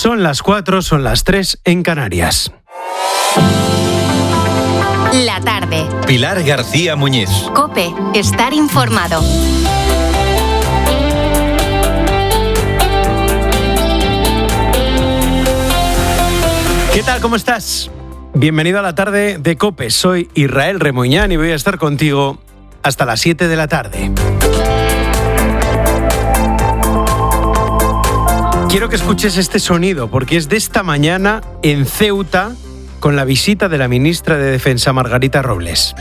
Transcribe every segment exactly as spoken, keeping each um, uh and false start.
Son las cuatro, son las tres en Canarias. La tarde. Pilar García Muñiz. COPE. Estar informado. ¿Qué tal? ¿Cómo estás? Bienvenido a la tarde de COPE. Soy Israel Remoñán y voy a estar contigo hasta las siete de la tarde. Quiero que escuches este sonido porque es de esta mañana en Ceuta con la visita de la ministra de Defensa Margarita Robles.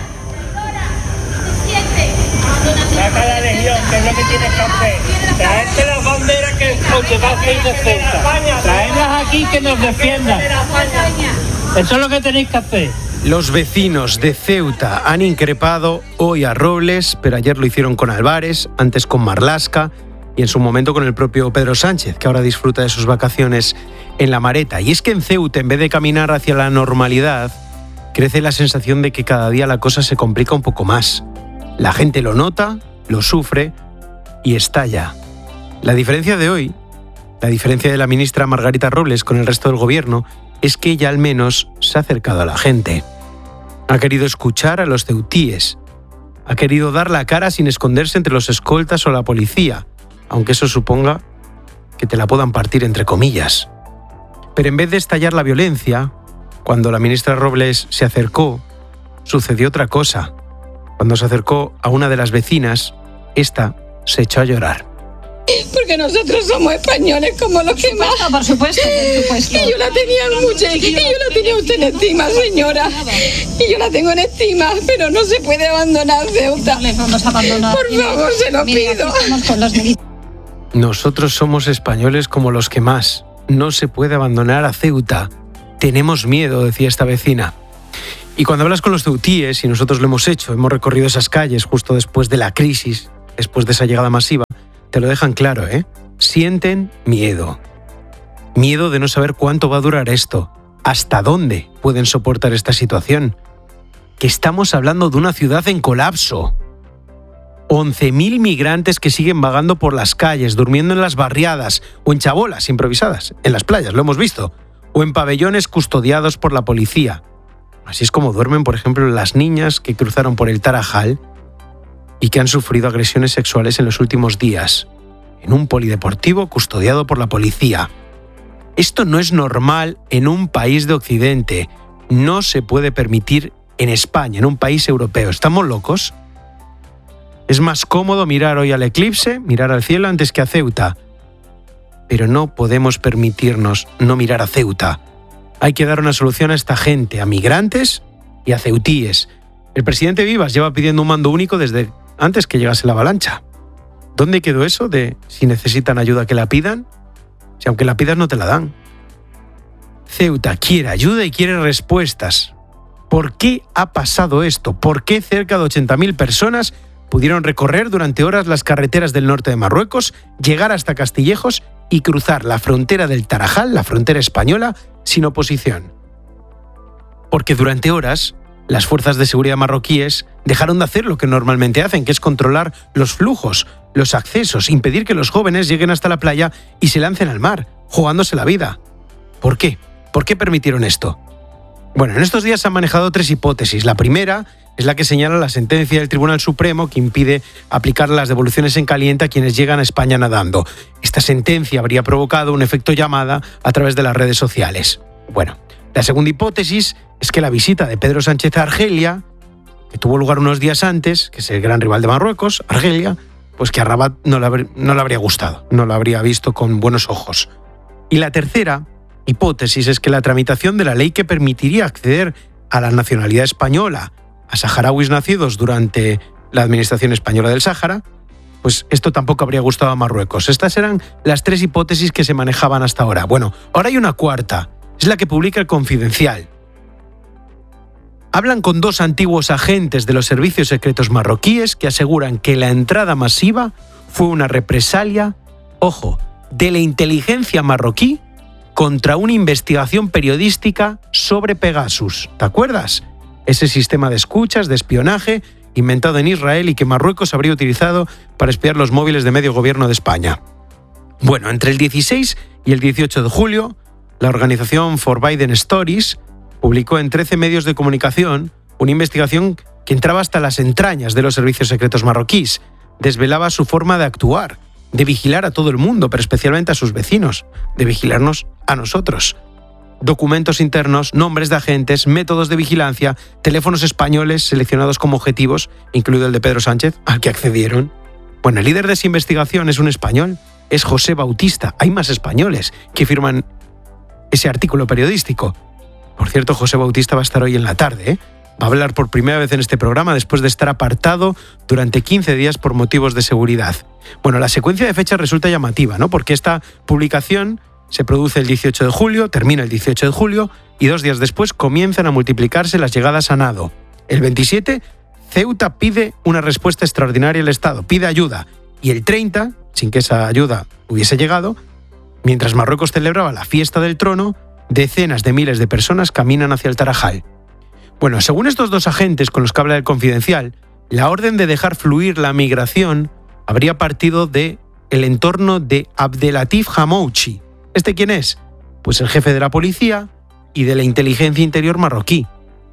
Saca la legión, que es lo que tienes que hacer. Traerte las banderas que os va a hacer de Ceuta. Traedlas aquí que nos defiendan. Eso es lo que tenéis que hacer. Los vecinos de Ceuta han increpado hoy a Robles, pero ayer lo hicieron con Álvarez, antes con Marlaska y en su momento con el propio Pedro Sánchez, que ahora disfruta de sus vacaciones en La Mareta. Y es que en Ceuta, en vez de caminar hacia la normalidad, crece la sensación de que cada día la cosa se complica un poco más. La gente lo nota, lo sufre y estalla. La diferencia de hoy, la diferencia de la ministra Margarita Robles con el resto del gobierno, es que ella al menos se ha acercado a la gente. Ha querido escuchar a los ceutíes. Ha querido dar la cara sin esconderse entre los escoltas o la policía, aunque eso suponga que te la puedan partir entre comillas. Pero en vez de estallar la violencia, cuando la ministra Robles se acercó, sucedió otra cosa. Cuando se acercó a una de las vecinas, esta se echó a llorar. Porque nosotros somos españoles como los que más. Por supuesto, por supuesto. Y yo la tenía mucho, y yo la tenía usted en estima, señora. Y yo la tengo en estima, pero no se puede abandonar Ceuta. No les vamos a abandonar. Por favor, se lo Mira, pido. Con los Nosotros somos españoles como los que más. No se puede abandonar a Ceuta. Tenemos miedo, decía esta vecina. Y cuando hablas con los ceutíes, y nosotros lo hemos hecho, hemos recorrido esas calles justo después de la crisis, después de esa llegada masiva, te lo dejan claro, ¿eh? Sienten miedo. Miedo de no saber cuánto va a durar esto, hasta dónde pueden soportar esta situación. Que estamos hablando de una ciudad en colapso. once mil migrantes que siguen vagando por las calles, durmiendo en las barriadas o en chabolas improvisadas, en las playas, lo hemos visto, o en pabellones custodiados por la policía. Así es como duermen, por ejemplo, las niñas que cruzaron por el Tarajal y que han sufrido agresiones sexuales en los últimos días, en un polideportivo custodiado por la policía. Esto no es normal en un país de Occidente. No se puede permitir en España, en un país europeo. ¿Estamos locos? Es más cómodo mirar hoy al eclipse, mirar al cielo antes que a Ceuta. Pero no podemos permitirnos no mirar a Ceuta. Hay que dar una solución a esta gente, a migrantes y a ceutíes. El presidente Vivas lleva pidiendo un mando único desde antes que llegase la avalancha. ¿Dónde quedó eso de si necesitan ayuda que la pidan? Si aunque la pidas no te la dan. Ceuta quiere ayuda y quiere respuestas. ¿Por qué ha pasado esto? ¿Por qué cerca de ochenta mil personas pudieron recorrer durante horas las carreteras del norte de Marruecos, llegar hasta Castillejos y cruzar la frontera del Tarajal, la frontera española, sin oposición? Porque durante horas las fuerzas de seguridad marroquíes dejaron de hacer lo que normalmente hacen, que es controlar los flujos, los accesos, impedir que los jóvenes lleguen hasta la playa y se lancen al mar, jugándose la vida. ¿Por qué? ¿Por qué permitieron esto? Bueno, en estos días se han manejado tres hipótesis. La primera es la que señala la sentencia del Tribunal Supremo que impide aplicar las devoluciones en caliente a quienes llegan a España nadando. Esta sentencia habría provocado un efecto llamada a través de las redes sociales. Bueno, la segunda hipótesis es que la visita de Pedro Sánchez a Argelia, que tuvo lugar unos días antes, que es el gran rival de Marruecos, Argelia, pues que a Rabat no le, habría, no le habría gustado, no lo habría visto con buenos ojos. Y la tercera hipótesis es que la tramitación de la ley que permitiría acceder a la nacionalidad española a saharauis nacidos durante la administración española del Sáhara, pues esto tampoco habría gustado a Marruecos. Estas eran las tres hipótesis que se manejaban hasta ahora. Bueno, ahora hay una cuarta, es la que publica el Confidencial. Hablan con dos antiguos agentes de los servicios secretos marroquíes que aseguran que la entrada masiva fue una represalia, ojo, de la inteligencia marroquí contra una investigación periodística sobre Pegasus. ¿Te acuerdas? Ese sistema de escuchas, de espionaje, inventado en Israel y que Marruecos habría utilizado para espiar los móviles de medio gobierno de España. Bueno, entre el dieciséis Y el dieciocho de julio, la organización Forbidden Stories publicó en trece medios de comunicación una investigación que entraba hasta las entrañas de los servicios secretos marroquíes. Desvelaba su forma de actuar, de vigilar a todo el mundo, pero especialmente a sus vecinos, de vigilarnos a nosotros. Documentos internos, nombres de agentes, métodos de vigilancia, teléfonos españoles seleccionados como objetivos, incluido el de Pedro Sánchez, al que accedieron. Bueno, el líder de esa investigación es un español, es José Bautista. Hay más españoles que firman ese artículo periodístico. Por cierto, José Bautista va a estar hoy en la tarde, ¿eh? Va a hablar por primera vez en este programa después de estar apartado durante quince días por motivos de seguridad. Bueno, la secuencia de fechas resulta llamativa, ¿no? Porque esta publicación se produce el dieciocho de julio, termina el dieciocho de julio y dos días después comienzan a multiplicarse las llegadas a nado. El veintisiete, Ceuta pide una respuesta extraordinaria al Estado, pide ayuda. Y el treinta, sin que esa ayuda hubiese llegado, mientras Marruecos celebraba la fiesta del trono, decenas de miles de personas caminan hacia el Tarajal. Bueno, según estos dos agentes con los que habla el Confidencial, la orden de dejar fluir la migración habría partido de el entorno de Abdelatif Hamouchi. ¿Este quién es? Pues el jefe de la policía y de la inteligencia interior marroquí.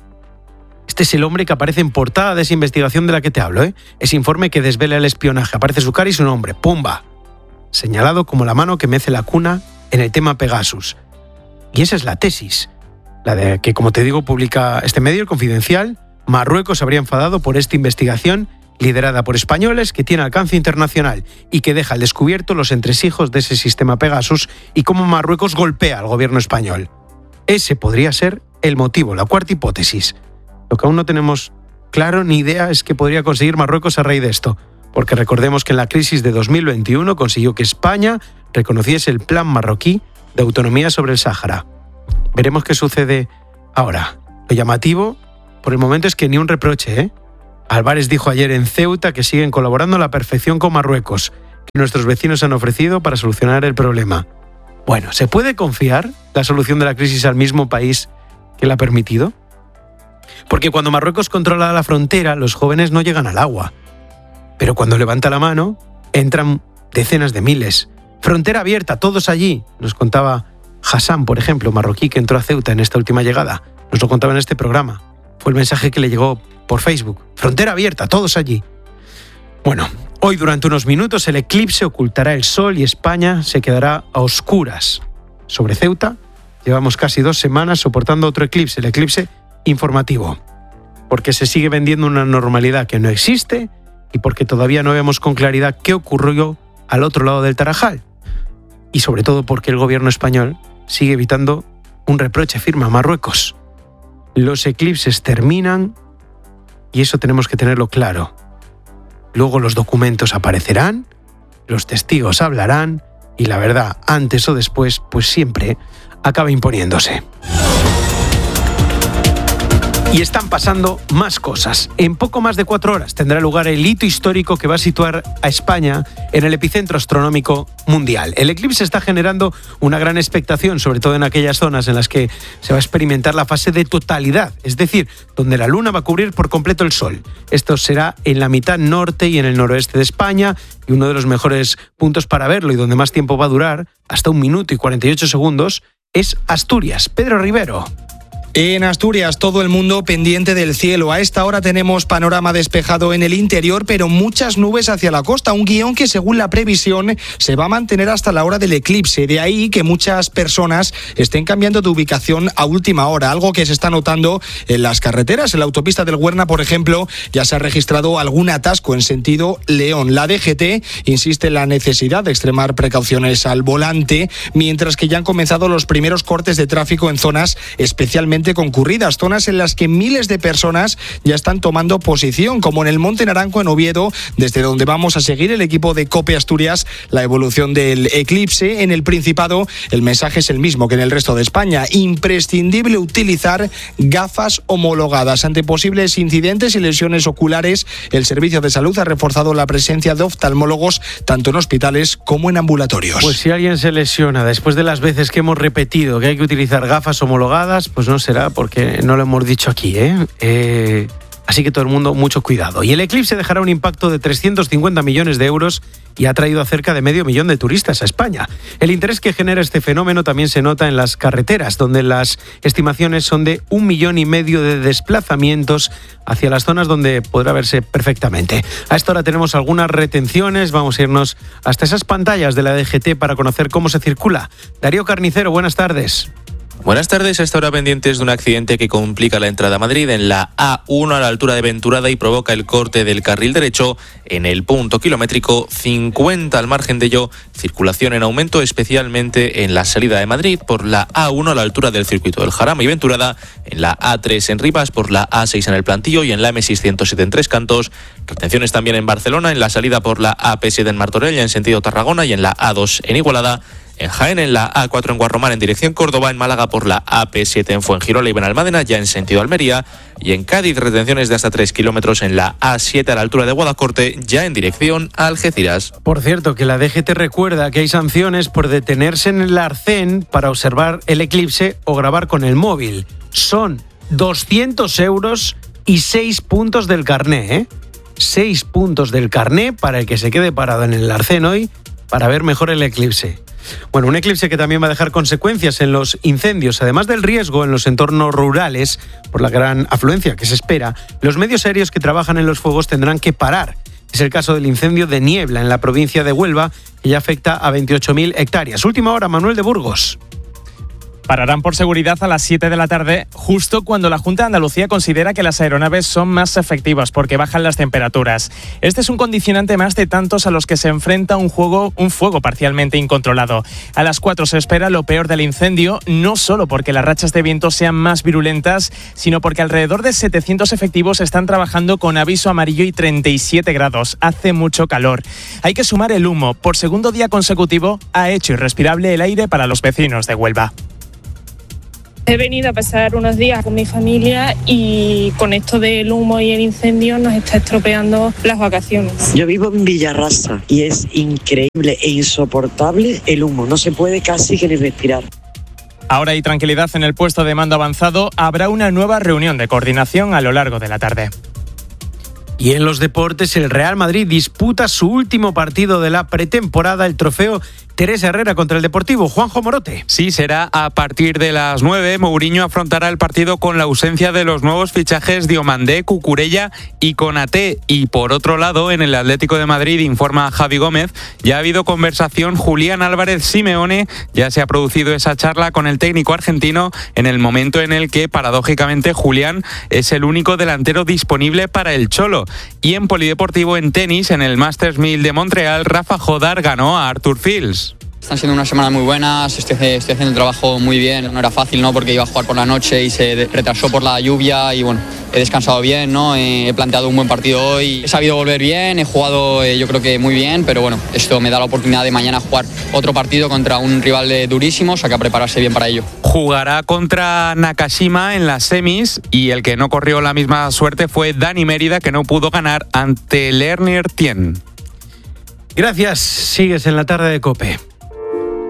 Este es el hombre que aparece en portada de esa investigación de la que te hablo, ¿eh? Ese informe que desvela el espionaje. Aparece su cara y su nombre, ¡pumba! Señalado como la mano que mece la cuna en el tema Pegasus. Y esa es la tesis. La de que, como te digo, publica este medio, el Confidencial. Marruecos se habría enfadado por esta investigación liderada por españoles que tiene alcance internacional y que deja al descubierto los entresijos de ese sistema Pegasus y cómo Marruecos golpea al gobierno español. Ese podría ser el motivo, la cuarta hipótesis. Lo que aún no tenemos claro ni idea es qué podría conseguir Marruecos a raíz de esto, porque recordemos que en la crisis de dos mil veintiuno consiguió que España reconociese el plan marroquí de autonomía sobre el Sáhara. Veremos qué sucede ahora. Lo llamativo, por el momento, es que ni un reproche, ¿eh? Álvarez dijo ayer en Ceuta que siguen colaborando a la perfección con Marruecos, que nuestros vecinos han ofrecido para solucionar el problema. Bueno, ¿se puede confiar la solución de la crisis al mismo país que la ha permitido? Porque cuando Marruecos controla la frontera, los jóvenes no llegan al agua. Pero cuando levanta la mano, entran decenas de miles. Frontera abierta, todos allí, nos contaba Hassan, por ejemplo, marroquí que entró a Ceuta en esta última llegada. Nos lo contaba en este programa. Fue el mensaje que le llegó por Facebook. Frontera abierta, todos allí. Bueno, hoy durante unos minutos el eclipse ocultará el sol y España se quedará a oscuras. Sobre Ceuta llevamos casi dos semanas soportando otro eclipse, el eclipse informativo. Porque se sigue vendiendo una normalidad que no existe y porque todavía no vemos con claridad qué ocurrió al otro lado del Tarajal. Y sobre todo porque el gobierno español sigue evitando un reproche firme a Marruecos. Los eclipses terminan y eso tenemos que tenerlo claro. Luego los documentos aparecerán, los testigos hablarán y la verdad, antes o después, pues siempre acaba imponiéndose. Y están pasando más cosas. En poco más de cuatro horas tendrá lugar el hito histórico que va a situar a España en el epicentro astronómico mundial. El eclipse está generando una gran expectación, sobre todo en aquellas zonas en las que se va a experimentar la fase de totalidad, es decir, donde la luna va a cubrir por completo el sol. Esto será en la mitad norte y en el noroeste de España, y uno de los mejores puntos para verlo y donde más tiempo va a durar, hasta un minuto y cuarenta y ocho segundos, es Asturias. Pedro Rivero. En Asturias, todo el mundo pendiente del cielo. A esta hora tenemos panorama despejado en el interior, pero muchas nubes hacia la costa. Un guión que, según la previsión, se va a mantener hasta la hora del eclipse. De ahí que muchas personas estén cambiando de ubicación a última hora, algo que se está notando en las carreteras. En la autopista del Huerna, por ejemplo, ya se ha registrado algún atasco en sentido León. La D G T insiste en la necesidad de extremar precauciones al volante, mientras que ya han comenzado los primeros cortes de tráfico en zonas especialmente concurridas, zonas en las que miles de personas ya están tomando posición, como en el Monte Naranco en Oviedo, desde donde vamos a seguir el equipo de COPE Asturias la evolución del eclipse. En el Principado el mensaje es el mismo que en el resto de España: imprescindible utilizar gafas homologadas. Ante posibles incidentes y lesiones oculares, el Servicio de Salud ha reforzado la presencia de oftalmólogos tanto en hospitales como en ambulatorios. Pues si alguien se lesiona después de las veces que hemos repetido que hay que utilizar gafas homologadas, pues no será porque no lo hemos dicho aquí, ¿eh? eh Así que todo el mundo, mucho cuidado. Y el eclipse dejará un impacto de trescientos cincuenta millones de euros y ha traído a cerca de medio millón de turistas a España. El interés que genera este fenómeno también se nota en las carreteras, donde las estimaciones son de un millón y medio de desplazamientos hacia las zonas donde podrá verse perfectamente. A esta hora tenemos algunas retenciones, vamos a irnos hasta esas pantallas de la D G T para conocer cómo se circula. Darío Carnicero, buenas tardes. Buenas tardes, a esta hora pendientes de un accidente que complica la entrada a Madrid en la A uno a la altura de Venturada y provoca el corte del carril derecho en el punto kilométrico cincuenta. Al margen de ello, circulación en aumento, especialmente en la salida de Madrid por la A uno a la altura del circuito del Jarama y Venturada, en la A tres en Rivas, por la A seis en el Plantillo y en la M seiscientos siete en Tres Cantos. Retenciones también en Barcelona, en la salida por la A P siete en Martorell en sentido Tarragona y en la A dos en Igualada. En Jaén, en la A cuatro en Guarromán en dirección Córdoba, en Málaga por la A P siete en Fuengirola y Benalmádena, ya en sentido Almería, y en Cádiz retenciones de hasta tres kilómetros en la A siete a la altura de Guadacorte, ya en dirección a Algeciras. Por cierto, que la D G T recuerda que hay sanciones por detenerse en el arcén para observar el eclipse o grabar con el móvil. Son doscientos euros y seis puntos del carné, ¿eh? seis puntos del carné para el que se quede parado en el arcén hoy para ver mejor el eclipse. Bueno, un eclipse que también va a dejar consecuencias en los incendios, además del riesgo en los entornos rurales por la gran afluencia que se espera. Los medios aéreos que trabajan en los fuegos tendrán que parar. Es el caso del incendio de Niebla en la provincia de Huelva, que ya afecta a veintiocho mil hectáreas. Última hora, Manuel de Burgos. Pararán por seguridad a las siete de la tarde, justo cuando la Junta de Andalucía considera que las aeronaves son más efectivas porque bajan las temperaturas. Este es un condicionante más de tantos a los que se enfrenta un, juego, un fuego parcialmente incontrolado. A las cuatro se espera lo peor del incendio, no solo porque las rachas de viento sean más virulentas, sino porque alrededor de setecientos efectivos están trabajando con aviso amarillo y treinta y siete grados. Hace mucho calor. Hay que sumar el humo. Por segundo día consecutivo ha hecho irrespirable el aire para los vecinos de Huelva. He venido a pasar unos días con mi familia y con esto del humo y el incendio nos está estropeando las vacaciones. Yo vivo en Villarrasa y es increíble e insoportable el humo. No se puede casi que ni respirar. Ahora hay tranquilidad en el puesto de mando avanzado. Habrá una nueva reunión de coordinación a lo largo de la tarde. Y en los deportes, el Real Madrid disputa su último partido de la pretemporada, el trofeo Teresa Herrera contra el Deportivo. Juanjo Morote. Sí, será a partir de las nueve. Mourinho afrontará el partido con la ausencia de los nuevos fichajes Diomandé, Cucurella y Konaté. Y por otro lado, en el Atlético de Madrid, informa Javi Gómez, ya ha habido conversación. Julián Álvarez Simeone, ya se ha producido esa charla con el técnico argentino en el momento en el que, paradójicamente, Julián es el único delantero disponible para el Cholo. Y en polideportivo, en tenis, en el Masters mil de Montreal, Rafa Jodar ganó a Arthur Fils. Están siendo unas semanas muy buenas, estoy, estoy haciendo el trabajo muy bien. No era fácil, ¿no? Porque iba a jugar por la noche y se retrasó por la lluvia y bueno, he descansado bien, ¿no? He planteado un buen partido hoy, he sabido volver bien, he jugado eh, yo creo que muy bien, pero bueno, esto me da la oportunidad de mañana jugar otro partido contra un rival eh, durísimo, o sea que a prepararse bien para ello. Jugará contra Nakashima en las semis y el que no corrió la misma suerte fue Dani Mérida, que no pudo ganar ante Lerner Tien. Gracias, sigues en la tarde de COPE.